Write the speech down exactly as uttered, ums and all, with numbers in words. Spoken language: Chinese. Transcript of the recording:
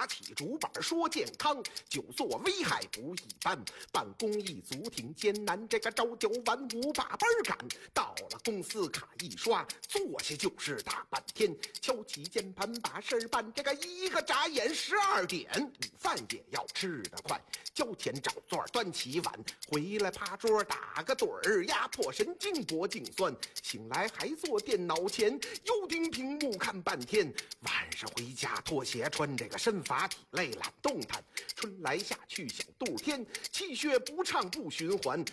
起竹板说健康，久坐危害不一般。办公一族挺艰难，这个朝九晚五把班赶，到了公司卡一刷，坐下就是大半天。敲起键盘把事儿办，这个一个眨眼十二点，午饭也要吃得快。交钱找座端起碗，回来趴桌打个盹儿，压迫神经脖颈酸。醒来还坐电脑前，又盯屏幕看半天。晚上回家脱鞋穿，这个身乏体累懒动弹。春来夏去小肚天，气血不畅不循环。